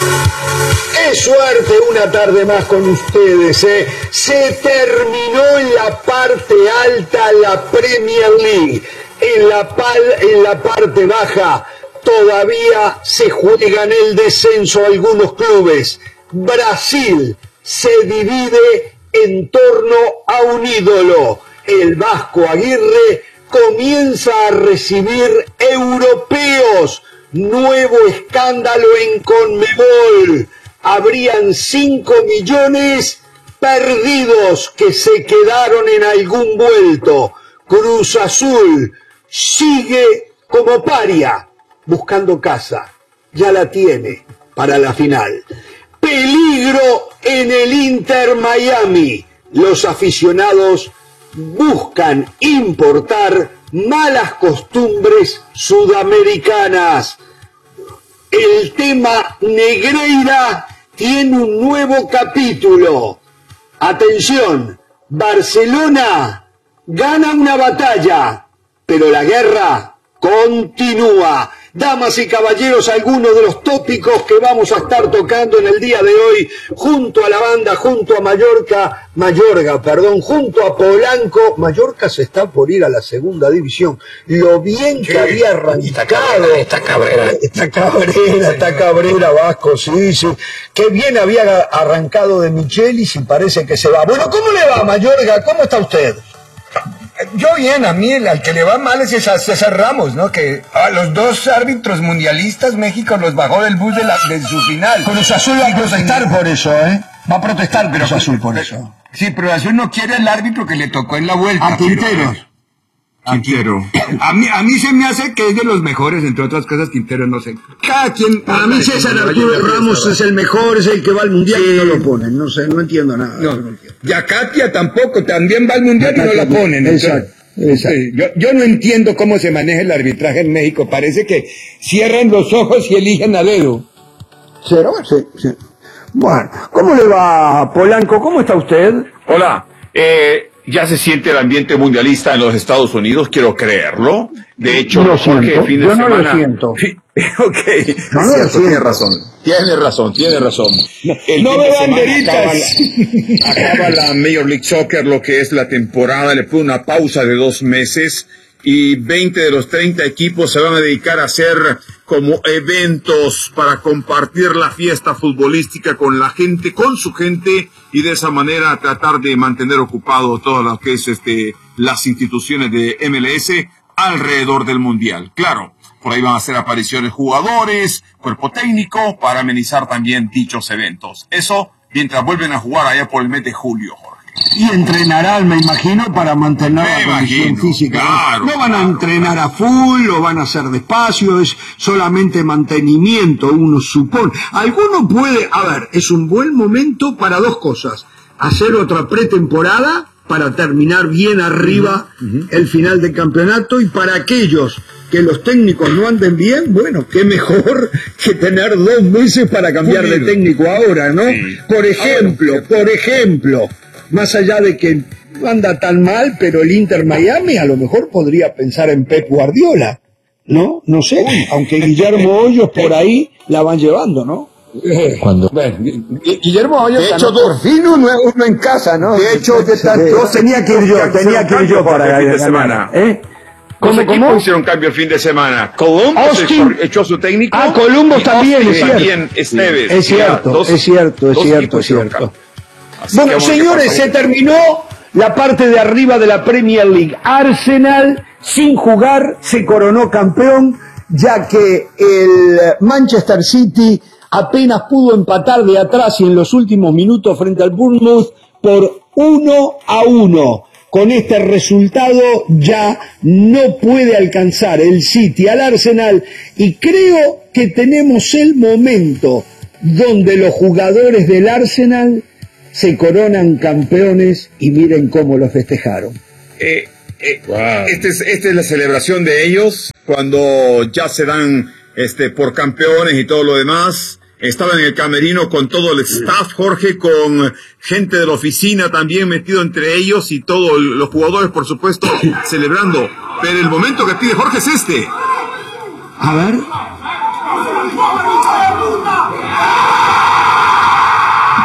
¡Qué suerte! Una tarde más con ustedes, ¿eh? Se terminó en la parte alta la Premier League. En la parte baja todavía se juegan el descenso algunos clubes. Brasil se divide en torno a un ídolo. El Vasco Aguirre comienza a recibir europeos. Nuevo escándalo en Conmebol. Habrían 5 millones perdidos que se quedaron en algún vuelto. Cruz Azul sigue como paria, buscando casa. Ya la tiene para la final. Peligro en el Inter Miami. Los aficionados buscan importar malas costumbres sudamericanas. El tema Negreira tiene un nuevo capítulo. Atención, Barcelona gana una batalla, pero la guerra continúa. Damas y caballeros, algunos de los tópicos que vamos a estar tocando en el día de hoy, junto a la banda, junto a Mayorga, junto a Polanco. Mallorca se está por ir a la segunda división. Lo bien que había arrancado. Está Cabrera, Vasco, sí. Qué bien había arrancado de Michelis y parece que se va. Bueno, ¿cómo le va, Mayorga? ¿Cómo está usted? Yo bien, a mí al que le va mal es a César Ramos, ¿no? Que a los dos árbitros mundialistas México los bajó del bus de su final. Cruz Azul va a protestar por eso, ¿eh? Va a protestar Cruz Azul por eso. Sí, pero Cruz Azul no quiere el árbitro que le tocó en la vuelta. A Quinteros. Quintero. A mí se me hace que es de los mejores, entre otras cosas, Quintero, no sé. Cada quien... A mí César Arturo Ramos es el mejor, es el que va al Mundial y no lo ponen. No sé, no entiendo nada. No. Yacatia tampoco, también va al Mundial y no la ponen. Exacto. Yo no entiendo cómo se maneja el arbitraje en México. Parece que cierran los ojos y eligen a dedo. ¿Cero? Sí. Bueno, ¿cómo le va, Polanco? ¿Cómo está usted? Hola, ya se siente el ambiente mundialista en los Estados Unidos, quiero creerlo. De hecho, no Jorge, siento. fin de Yo semana... no lo siento. Sí, ok, No, es cierto, tiene razón. No me banderitas. Acaba la Major League Soccer, lo que es la temporada, le pone una pausa de 2 meses y 20 de los 30 equipos se van a dedicar a hacer como eventos para compartir la fiesta futbolística con la gente, con su gente, y de esa manera tratar de mantener ocupado todo lo que es las instituciones de MLS alrededor del Mundial. Claro, por ahí van a hacer apariciones jugadores, cuerpo técnico, para amenizar también dichos eventos. Eso mientras vuelven a jugar allá por el mes de julio, Jorge. Y entrenarán, me imagino, para mantener la condición física. Claro, no van a entrenar a full, lo van a hacer despacio, es solamente mantenimiento, uno supone. Alguno puede, es un buen momento para 2 cosas. Hacer otra pretemporada para terminar bien arriba el final del campeonato, y para aquellos que los técnicos no anden bien, bueno, qué mejor que tener 2 meses para cambiar de técnico ahora, ¿no? Sí. Por ejemplo, más allá de que no anda tan mal, pero el Inter Miami a lo mejor podría pensar en Pep Guardiola, ¿no? No sé, aunque Guillermo Hoyos por ahí la van llevando, ¿no? Bueno, Guillermo Hoyos, de hecho, por fin uno en casa, ¿no? De hecho, tenía que ir yo para el fin de ganar. semana. ¿Cómo? Hicieron cambio el fin de semana. Columbus echó a su técnico. Columbus también, es cierto. También Esteves. Es cierto. Bueno, señores, se terminó la parte de arriba de la Premier League. Arsenal, sin jugar, se coronó campeón, ya que el Manchester City apenas pudo empatar de atrás y en los últimos minutos frente al Bournemouth por 1-1. Con este resultado ya no puede alcanzar el City al Arsenal, y creo que tenemos el momento donde los jugadores del Arsenal se coronan campeones, y miren cómo lo festejaron. Wow. Esta es la celebración de ellos cuando ya se dan por campeones y todo lo demás. Estaba en el camerino con todo el staff, Jorge, con gente de la oficina también metido entre ellos, y todos los jugadores, por supuesto, celebrando. Pero el momento que pide Jorge es este. A ver.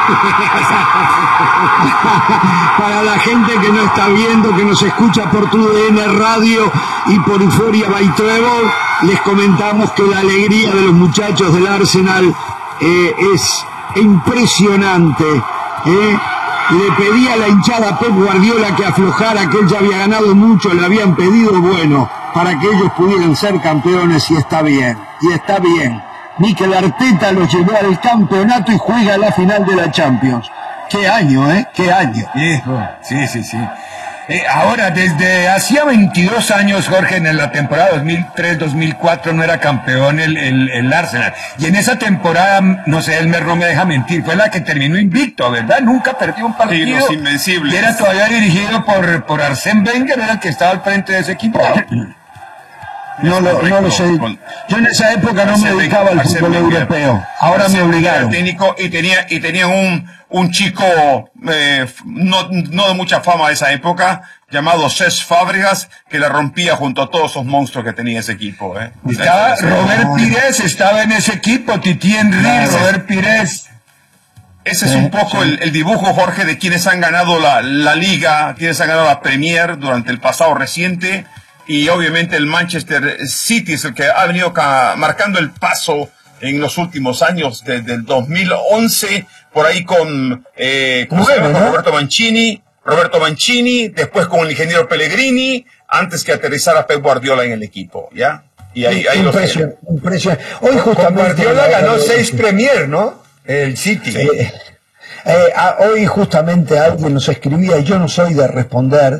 Para la gente que no está viendo, que nos escucha por TUDN Radio y por Euphoria by Trevor, les comentamos que la alegría de los muchachos del Arsenal es impresionante. Le pedía a la hinchada a Pep Guardiola que aflojara, que él ya había ganado mucho, le habían pedido, bueno, para que ellos pudieran ser campeones, y está bien, Mikel Arteta los llevó al campeonato y juega la final de la Champions. ¡Qué año, qué año! Sí. Ahora, desde hacía 22 años, Jorge, en la temporada 2003-2004 no era campeón el Arsenal. Y en esa temporada, no sé, Elmer no me deja mentir, fue la que terminó invicto, ¿verdad? Nunca perdió un partido. Sí, los invencibles. Y era todavía dirigido por Arsène Wenger, era el que estaba al frente de ese equipo. No lo sé. Yo en esa época no me dedicaba al fútbol europeo. Ahora me obligaron. Técnico y tenía un chico no de mucha fama de esa época, llamado Cesc Fábregas, que la rompía junto a todos esos monstruos que tenía ese equipo. Estaba Robert Pires, estaba en ese equipo, Titi Henry, Robert Pires. Ese es un poco el dibujo, Jorge, de quienes han ganado la Liga, quienes han ganado la Premier durante el pasado reciente. Y obviamente el Manchester City es el que ha venido marcando el paso en los últimos años, desde el 2011, por ahí con Roberto Mancini, después con el ingeniero Pellegrini, antes que aterrizara Pep Guardiola en el equipo, ¿ya? Y ahí impresionante. Hoy justamente Guardiola ganó 6 Premier, ¿no? El City. Sí. Hoy justamente alguien nos escribía, y yo no soy de responder,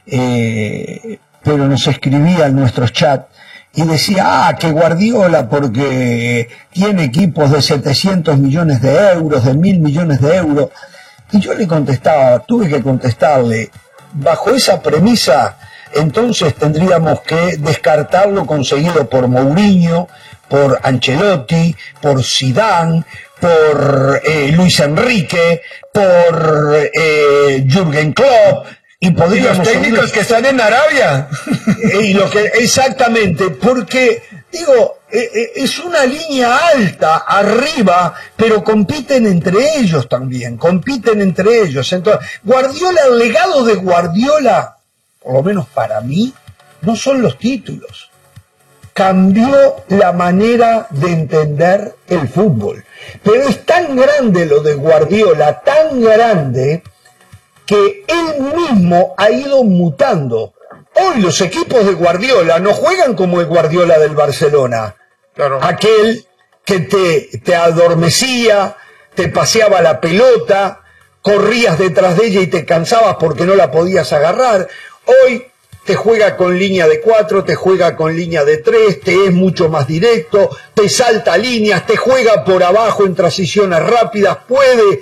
pero nos escribía en nuestros chats y decía, que Guardiola porque tiene equipos de 700 millones de euros, de 1.000 millones de euros. Y yo le contestaba, tuve que contestarle, bajo esa premisa, entonces tendríamos que descartar lo conseguido por Mourinho, por Ancelotti, por Zidane, por Luis Enrique, por Jürgen Klopp, y podríamos... Y los técnicos que están en Arabia. Exactamente, porque, digo, es una línea alta, arriba, pero compiten entre ellos también, Entonces, Guardiola, el legado de Guardiola, por lo menos para mí, no son los títulos. Cambió la manera de entender el fútbol. Pero es tan grande lo de Guardiola, tan grande, que él mismo ha ido mutando. Hoy los equipos de Guardiola no juegan como el Guardiola del Barcelona. Claro. Aquel que te adormecía, te paseaba la pelota, corrías detrás de ella y te cansabas porque no la podías agarrar. Hoy te juega con línea de 4, te juega con línea de 3, te es mucho más directo, te salta líneas, te juega por abajo en transiciones rápidas, puede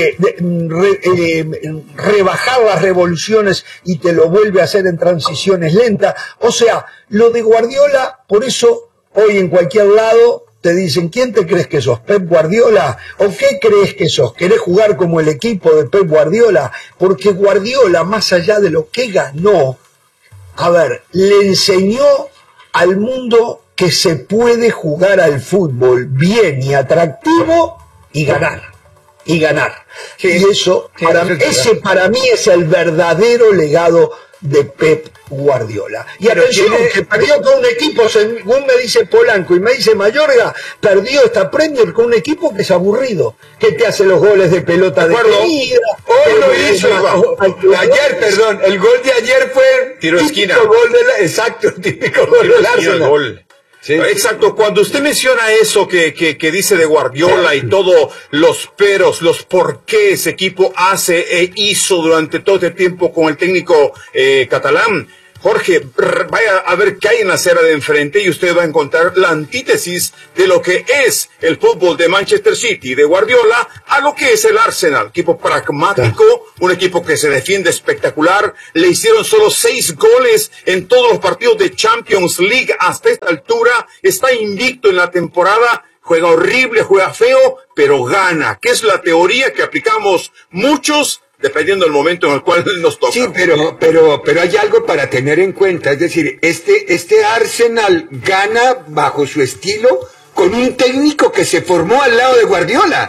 rebajar las revoluciones y te lo vuelve a hacer en transiciones lentas. O sea, lo de Guardiola, por eso hoy en cualquier lado te dicen, ¿quién te crees que sos? ¿Pep Guardiola? ¿O qué crees que sos? ¿Querés jugar como el equipo de Pep Guardiola? Porque Guardiola, más allá de lo que ganó, le enseñó al mundo que se puede jugar al fútbol bien y atractivo y ganar. Y eso, ese para mí es el verdadero legado de Pep Guardiola. Y atención, que perdió con un equipo, según me dice Polanco y me dice Mayorga, perdió esta Premier con un equipo que es aburrido, que te hace los goles de pelota de Hoy lo hizo el gol de ayer fue tiro de esquina. Típico gol del Arsenal. Sí. Exacto, cuando usted menciona eso que dice de Guardiola y todos los peros, los por qué ese equipo hace e hizo durante todo este tiempo con el técnico catalán, Jorge, vaya a ver qué hay en la acera de enfrente y usted va a encontrar la antítesis de lo que es el fútbol de Manchester City, de Guardiola, a lo que es el Arsenal. Equipo pragmático, un equipo que se defiende espectacular. Le hicieron solo 6 goles en todos los partidos de Champions League hasta esta altura. Está invicto en la temporada. Juega horrible, juega feo, pero gana. Que es la teoría que aplicamos muchos, dependiendo del momento en el cual nos toca. Sí, pero hay algo para tener en cuenta. Es decir, este Arsenal gana bajo su estilo con un técnico que se formó al lado de Guardiola.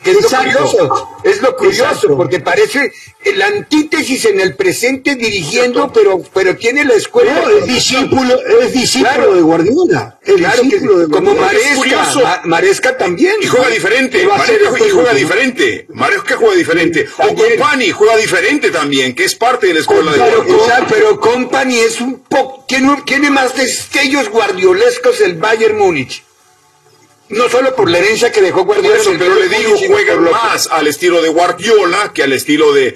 Que es lo curioso, porque parece la antítesis en el presente dirigiendo, pero tiene la escuela. No, es discípulo claro, de Guardiola. Claro, como Maresca también. Y juega diferente. Maresca juega diferente. O Company juega diferente también, que es parte de la escuela de Guardiola. Pero Company es un poco, tiene más destellos guardiolescos el Bayern Múnich. No solo por la herencia que dejó Guardiola, pero le digo, juegan más al estilo de Guardiola que al estilo de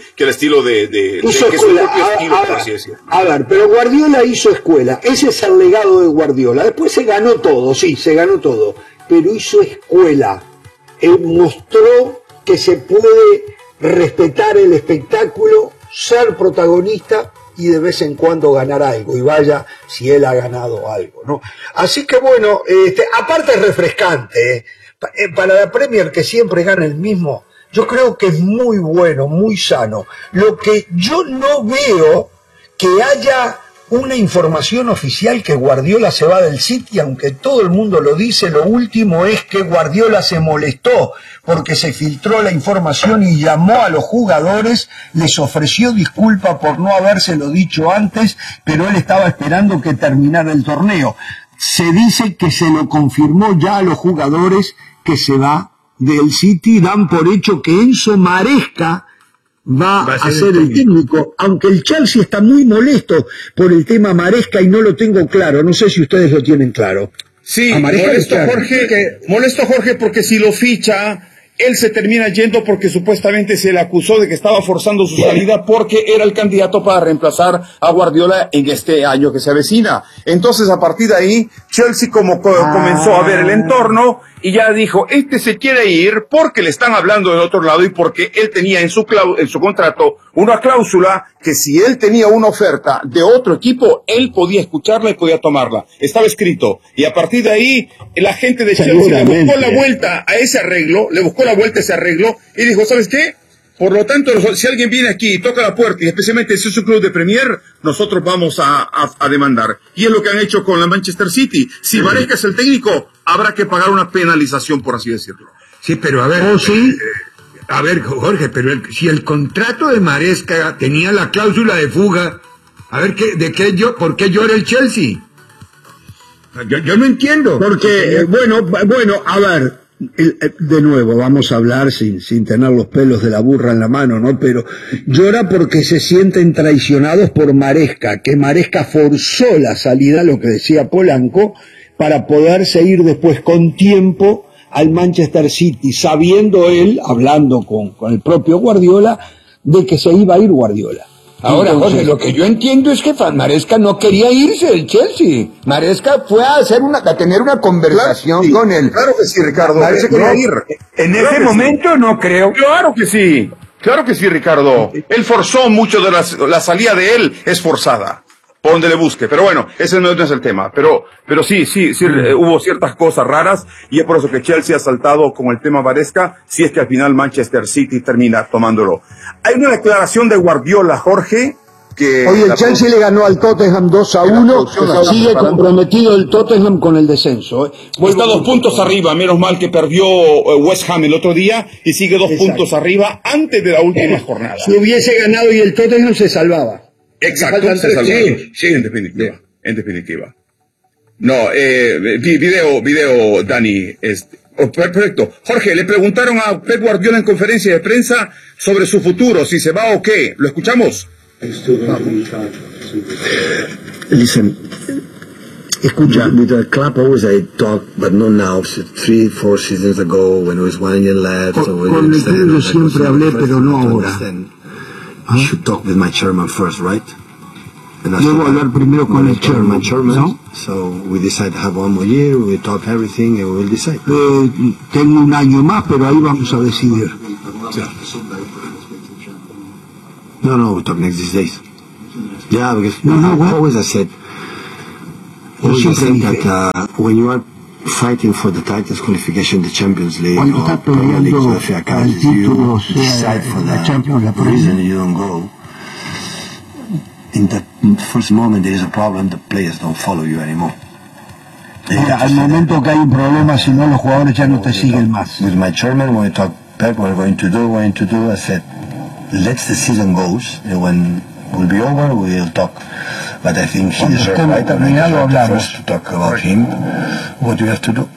a ver, pero Guardiola hizo escuela. Ese es el legado de Guardiola. Después se ganó todo, pero hizo escuela. Él mostró que se puede respetar el espectáculo, ser protagonista y de vez en cuando ganar algo, y vaya si él ha ganado algo, ¿no? Así que bueno, aparte es refrescante, para la Premier, que siempre gana el mismo, yo creo que es muy bueno, muy sano. Lo que yo no veo que haya una información oficial que Guardiola se va del City, aunque todo el mundo lo dice. Lo último es que Guardiola se molestó porque se filtró la información y llamó a los jugadores, les ofreció disculpa por no habérselo dicho antes, pero él estaba esperando que terminara el torneo. Se dice que se lo confirmó ya a los jugadores que se va del City. Dan por hecho que Enzo Maresca va a ser el técnico, aunque el Chelsea está muy molesto por el tema Maresca y no lo tengo claro. No sé si ustedes lo tienen claro. Sí, molesto Jorge, porque si lo ficha, él se termina yendo porque supuestamente se le acusó de que estaba forzando su salida porque era el candidato para reemplazar a Guardiola en este año que se avecina. Entonces, a partir de ahí, Chelsea comenzó a ver el entorno y ya dijo, se quiere ir porque le están hablando del otro lado y porque él tenía en su contrato una cláusula que si él tenía una oferta de otro equipo, él podía escucharla y podía tomarla. Estaba escrito. Y a partir de ahí, la gente de Chelsea le buscó la vuelta a ese arreglo, y dijo, ¿sabes qué? Por lo tanto, si alguien viene aquí y toca la puerta, y especialmente si es un club de Premier, nosotros vamos a demandar. Y es lo que han hecho con la Manchester City. Si Maresca es el técnico, habrá que pagar una penalización, por así decirlo. Sí, pero a ver... A ver, Jorge, pero si el contrato de Maresca tenía la cláusula de fuga, a ver, ¿por qué llora el Chelsea? Yo no entiendo. Porque, bueno, a ver, de nuevo, vamos a hablar sin tener los pelos de la burra en la mano, ¿no? Pero llora porque se sienten traicionados por Maresca, que Maresca forzó la salida, lo que decía Polanco, para poderse ir después con tiempo al Manchester City, sabiendo él, hablando con el propio Guardiola, de que se iba a ir Guardiola. Ahora, Jorge, lo que yo entiendo es que Maresca no quería irse del Chelsea. Maresca fue a tener una conversación con él. Claro que sí, Ricardo. Se quería ir. En ese momento no creo. Claro que sí, Ricardo. Él forzó mucho de la salida de él, es forzada. Por donde le busque, pero bueno, ese no es el tema, pero sí, hubo ciertas cosas raras, y es por eso que Chelsea ha saltado con el tema Maresca, si es que al final Manchester City termina tomándolo. Hay una declaración de Guardiola, Jorge, que... Oye, el Chelsea le ganó al Tottenham 2-1, sigue comprometido el Tottenham con el descenso. Está 2 puntos arriba, menos mal que perdió West Ham el otro día, y sigue 2 puntos arriba antes de la última jornada. Si hubiese ganado y el Tottenham se salvaba. Exacto, sí, en definitiva. No, video, Dani. Perfecto. Jorge, le preguntaron a Pep Guardiola en conferencia de prensa sobre su futuro, si se va o qué. ¿Lo escuchamos? Listen, escucha. With the club always I talk, but not now. 3-4 seasons ago, when it was 1 year left. Con el club yo siempre hablé, pero no ahora. You should talk with my chairman first, right? Debo hablar primero con el chairman, ¿no? So we decide to have 1 more year, we talk everything and we will decide. Tengo 1 año más, pero ahí vamos a decidir. No, we talk next these days. Yeah, because always I said that when you are fighting for the titles qualification, the Champions League, or Premier League, or FA Cup, you decide for the reason you don't go. In that first moment there is a problem, the players don't follow you anymore. Al momento que hay un problema, si no, los jugadores ya no te siguen más. With my chairman, when we talk Pep, we're going to do. I said, let the season goes, and when will be over, we'll talk. But I think he deserves right, and I deserve first to talk about him, what you have to do.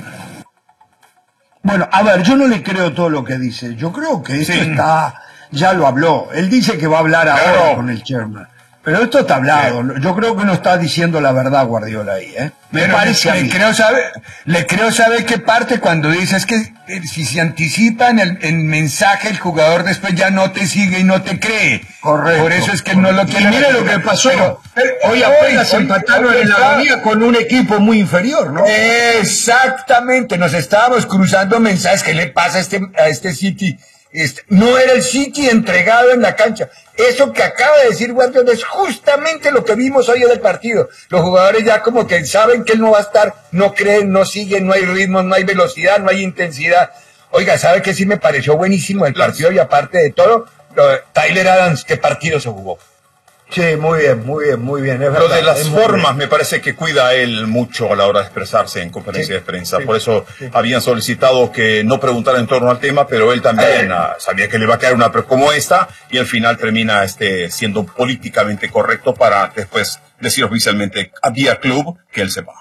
Bueno, a ver, yo no le creo todo lo que dice. Yo creo que esto está, ya lo habló. Él dice que va a hablar ahora con el chairman. Pero esto está hablado. Yo creo que no está diciendo la verdad Guardiola ahí, ¿eh? Me parece a mí. Le creo saber qué parte cuando dices que si se anticipa en el mensaje, el jugador después ya no te sigue y no te cree. Correcto. Por eso es que no lo quiere. Y mire lo que pasó. Hoy apenas empataron en la Bahía con un equipo muy inferior, ¿no? Exactamente. Nos estábamos cruzando mensajes. ¿Qué le pasa a este City? No era el City entregado en la cancha. Eso que acaba de decir Guardiola es justamente lo que vimos hoy en el partido. Los jugadores ya como que saben que él no va a estar, no creen, no siguen, no hay ritmo, no hay velocidad, no hay intensidad. Oiga, ¿sabe qué sí me pareció buenísimo el partido? Y aparte de todo, Tyler Adams, ¿qué partido se jugó? Sí, muy bien. Es Lo verdad, de las es muy formas bien. me parece que cuida él mucho a la hora de expresarse en conferencia de prensa. Por eso habían solicitado que no preguntara en torno al tema, pero él también sabía que le iba a caer una como esta y al final termina siendo políticamente correcto para después decir oficialmente a vía club que él se va.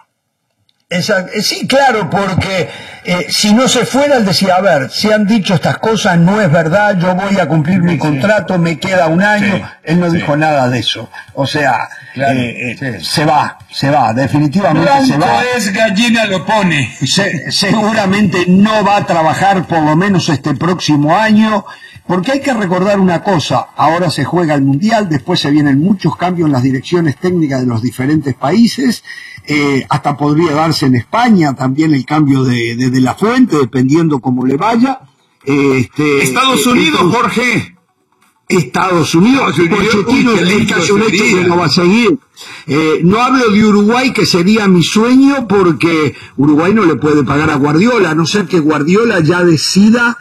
Sí, claro, porque si no se fuera, él decía, a ver, se han dicho estas cosas, no es verdad, yo voy a cumplir mi contrato, me queda un año. Él no dijo nada de eso. O sea, se va, definitivamente se va. Es gallina lo pone. Seguramente no va a trabajar por lo menos este próximo año, porque hay que recordar una cosa, ahora se juega el Mundial, después se vienen muchos cambios en las direcciones técnicas de los diferentes países, hasta podría darse en España también el cambio de la fuente, dependiendo cómo le vaya. Estados Unidos, Jorge. Estados Unidos, Pochettino es casi un hecho que no va a seguir. No hablo de Uruguay, que sería mi sueño, porque Uruguay no le puede pagar a Guardiola, a no ser que Guardiola ya decida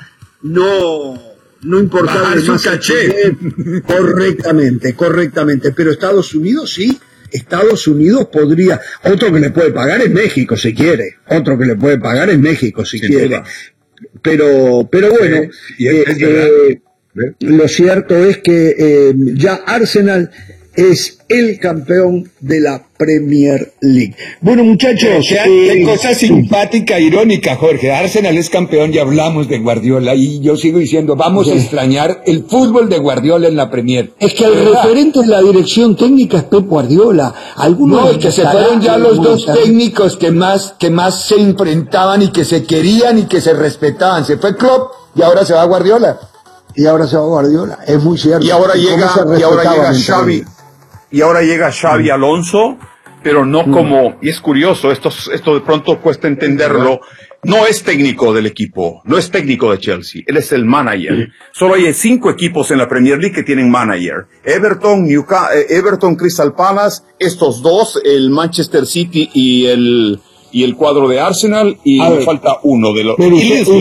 no importarle más caché. Correctamente, pero Estados Unidos sí. Estados Unidos podría, otro que le puede pagar es México si quiere, quiere. Pero bueno, lo cierto es que ya Arsenal es el campeón de la Premier League. Bueno, muchachos, Qué cosa simpática, irónica, Jorge. Arsenal es campeón, ya hablamos de Guardiola y yo sigo diciendo, vamos a extrañar el fútbol de Guardiola en la Premier. Es que el referente de la dirección técnica es Pep Guardiola. No, que se fueron ya los dos técnicos que más se enfrentaban y que se querían y que se respetaban. Se fue Klopp y ahora se va Guardiola. Es muy cierto. Y ahora llega Xavi Alonso, pero no como, y es curioso, esto de pronto cuesta entenderlo, no es técnico del equipo, no es técnico de Chelsea, él es el manager. Solo hay 5 equipos en la Premier League que tienen manager. Everton, Crystal Palace, estos dos, el Manchester City y el cuadro de Arsenal, y falta uno de los... Pero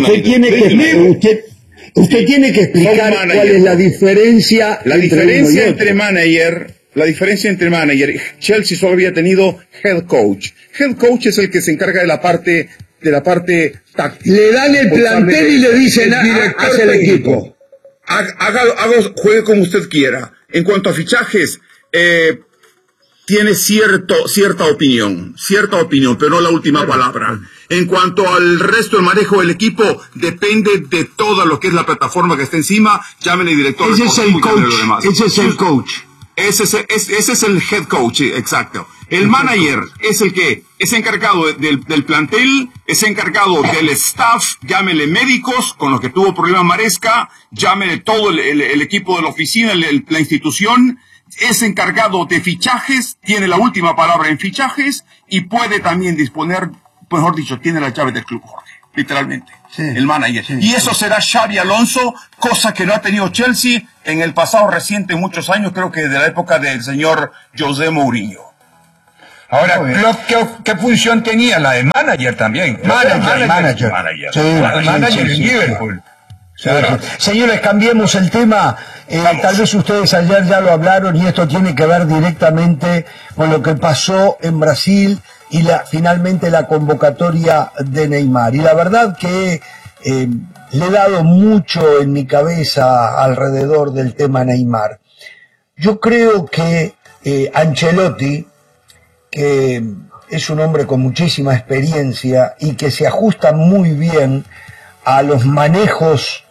usted tiene que explicar cuál es la diferencia entre manager. Chelsea solo había tenido head coach. Head coach es el que se encarga de la parte táctica. Le dan el plantel y le dicen, haz el equipo. Juegue como usted quiera. En cuanto a fichajes, tiene cierta opinión, pero no la última palabra. En cuanto al resto del manejo del equipo, depende de todo lo que es la plataforma que está encima. Llámenle director. Ese es el coach. Ese es el head coach, exacto. El manager es el que es encargado del plantel, es encargado del staff, llámele médicos, con los que tuvo problema Maresca, llámele todo el equipo de la oficina, la institución. Es encargado de fichajes, tiene la última palabra en fichajes y puede también disponer, mejor dicho, tiene la llave del club, Jorge, literalmente, el manager. Y eso será Xabi Alonso, cosa que no ha tenido Chelsea en el pasado reciente, muchos años, creo que de la época del señor José Mourinho. Ahora, Klopp, ¿qué función tenía? La de manager también. Manager. Manager en Liverpool. Claro. Señores, cambiemos el tema. Tal vez ustedes ayer ya lo hablaron y esto tiene que ver directamente con lo que pasó en Brasil y finalmente la convocatoria de Neymar. Y la verdad que le he dado mucho en mi cabeza alrededor del tema Neymar. Yo creo que Ancelotti, que es un hombre con muchísima experiencia y que se ajusta muy bien a los manejos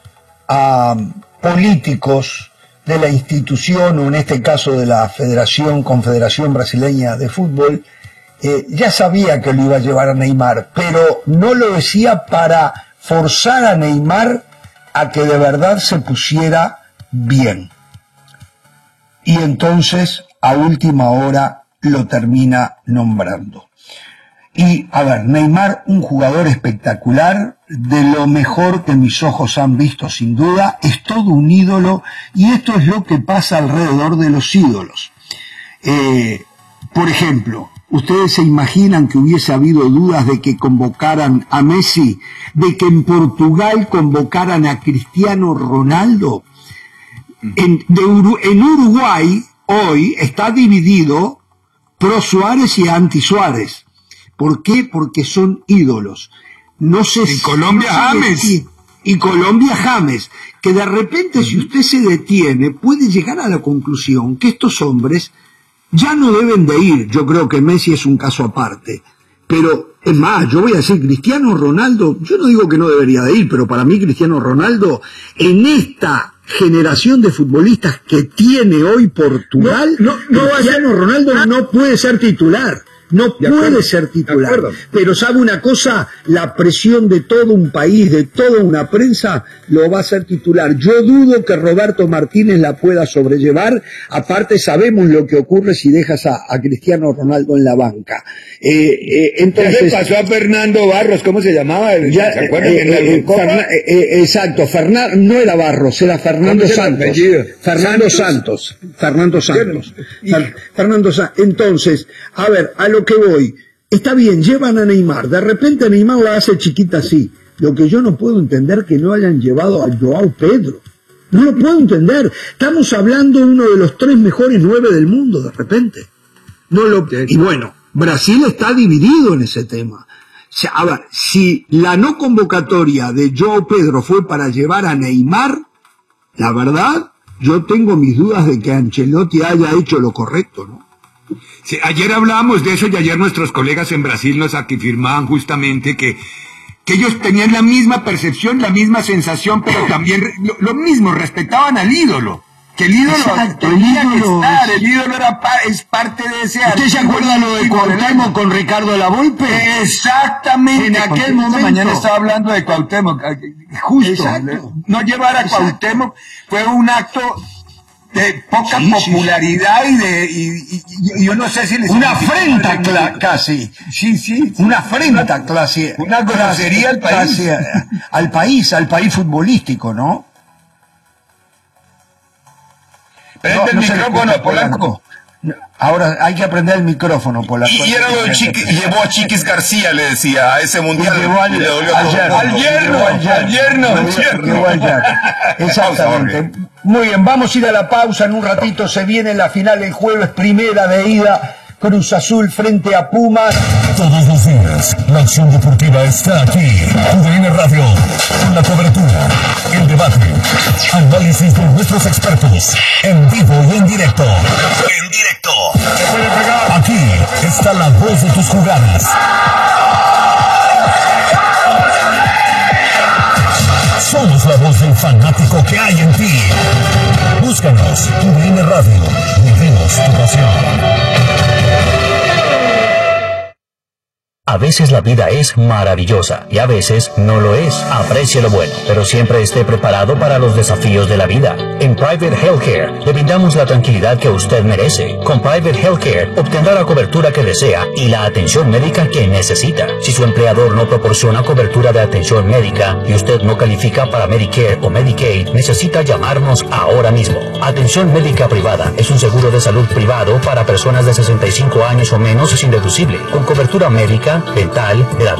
políticos de la institución, o en este caso de la Confederación Brasileña de Fútbol, ya sabía que lo iba a llevar a Neymar, pero no lo decía para forzar a Neymar a que de verdad se pusiera bien. Y entonces, a última hora, lo termina nombrando. Y, a ver, Neymar, un jugador espectacular, de lo mejor que mis ojos han visto sin duda, es todo un ídolo, y esto es lo que pasa alrededor de los ídolos. Por ejemplo, ¿ustedes se imaginan que hubiese habido dudas de que convocaran a Messi, de que en Portugal convocaran a Cristiano Ronaldo? En Uruguay hoy está dividido pro Suárez y anti Suárez. ¿Por qué? Porque son ídolos. No sé si Colombia James. Y Colombia James, que de repente si usted se detiene puede llegar a la conclusión que estos hombres ya no deben de ir. Yo creo que Messi es un caso aparte. Pero, es más, yo voy a decir, Cristiano Ronaldo, yo no digo que no debería de ir, pero para mí Cristiano Ronaldo, en esta generación de futbolistas que tiene hoy Portugal, Cristiano Ronaldo no puede ser titular. No puede ser titular, pero ¿sabe una cosa? La presión de todo un país, de toda una prensa, lo va a hacer titular. Yo dudo que Roberto Martínez la pueda sobrellevar, aparte sabemos lo que ocurre si dejas a Cristiano Ronaldo en la banca. Entonces, ¿qué le pasó a Fernando Barros? ¿Cómo se llamaba? ¿Se acuerdan exacto, no era Barros, era Fernando Santos. Fernando Santos. Entonces, a ver, a lo que voy, está bien, llevan a Neymar, de repente Neymar la hace chiquita así. Lo que yo no puedo entender que no hayan llevado a Joao Pedro. No lo puedo entender. Estamos hablando de uno de los 3 mejores 9 del mundo, de repente. Y bueno, Brasil está dividido en ese tema. A ver, si la no convocatoria de Joao Pedro fue para llevar a Neymar, la verdad, yo tengo mis dudas de que Ancelotti haya hecho lo correcto, ¿no? Sí, ayer hablábamos de eso y ayer nuestros colegas en Brasil nos afirmaban justamente que ellos tenían la misma percepción, la misma sensación, pero también lo mismo, respetaban al ídolo. Que el ídolo tenía que estar, el ídolo es parte de ese arte. ¿Usted se acuerda lo de Cuauhtémoc con Ricardo Lavolpe? Exactamente. En aquel momento. Mañana estaba hablando de Cuauhtémoc. Justo. Exacto. No llevar a Cuauhtémoc fue un acto de poca popularidad y yo no sé si les... Una afrenta casi. Sí. Una afrenta casi. Una grosería al país. Al país futbolístico, ¿no? Prende el micrófono, Polanco. Ahora hay que aprender el micrófono, Polanco. Y era lo de llevó a Chiquis García, le decía, a ese mundial. Al yerno. Exactamente. Muy bien, vamos a ir a la pausa en un ratito. Se viene la final el jueves, primera de ida. Cruz Azul frente a Pumas. Todos los días, la acción deportiva está aquí. UDN Radio, con la cobertura, el debate, análisis de nuestros expertos, en vivo y en directo. Aquí está la voz de tus jugadas. Somos la voz del fanático que hay en ti. Búscanos, UDN Radio. Vivimos tu pasión. A veces la vida es maravillosa y a veces no lo es. Aprecie lo bueno, pero siempre esté preparado para los desafíos de la vida. En Private Healthcare le brindamos la tranquilidad que usted merece. Con Private Healthcare obtendrá la cobertura que desea y la atención médica que necesita. Si su empleador no proporciona cobertura de atención médica y usted no califica para Medicare o Medicaid, necesita llamarnos ahora mismo. Atención médica privada es un seguro de salud privado para personas de 65 años o menos sin deducible, con cobertura médica, dental, de la